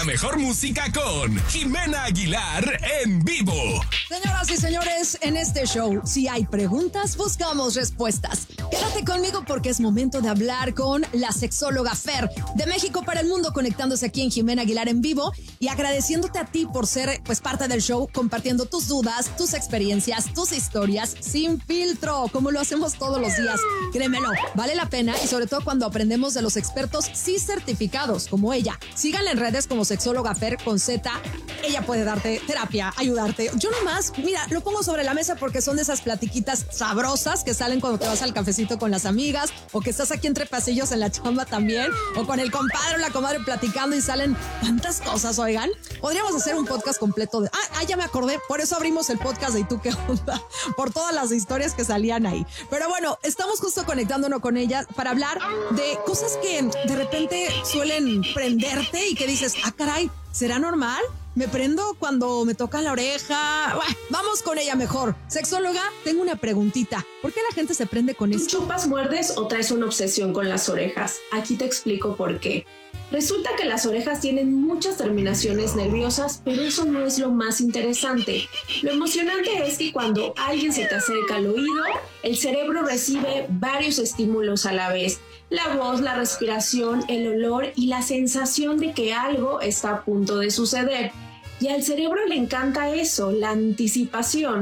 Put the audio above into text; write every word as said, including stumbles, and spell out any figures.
mejor música con Jimena Aguilar en vivo. Señoras y señores, en este show, si hay preguntas, buscamos respuestas. Quédate conmigo porque es momento de hablar con la sexóloga Fer, de México para el mundo, conectándose aquí en Jimena Aguilar en vivo y agradeciéndote a ti por ser pues parte del show, compartiendo tus dudas, tus experiencias, tus historias sin filtro, como lo hacemos todos los días. Créemelo, vale la pena y sobre todo cuando aprendemos de los expertos sí certificados como ella. Síganla en redes como sexóloga Fer con Z. Ella puede darte terapia, ayudarte. Yo nomás, mira, lo pongo sobre la mesa porque son de esas platiquitas sabrosas que salen cuando te vas al cafecito con las amigas o que estás aquí entre pasillos en la chamba también o con el compadre o la comadre platicando y salen tantas cosas, oigan. Podríamos hacer un podcast completo de... Ah, ah, ya me acordé, por eso abrimos el podcast de ¿Y tú qué onda? Por todas las historias que salían ahí. Pero bueno, estamos justo conectándonos con ella para hablar de cosas que de repente suelen prenderte y que dices, ah, caray, ¿será normal? ¿Me prendo cuando me toca la oreja? Bueno, vamos con ella mejor. Sexóloga, tengo una preguntita. ¿Por qué la gente se prende con esto? ¿Chupas, muerdes o traes una obsesión con las orejas? Aquí te explico por qué. Resulta que las orejas tienen muchas terminaciones nerviosas, pero eso no es lo más interesante. Lo emocionante es que cuando alguien se te acerca al oído, el cerebro recibe varios estímulos a la vez. La voz, la respiración, el olor y la sensación de que algo está a punto de suceder. Y al cerebro le encanta eso, la anticipación.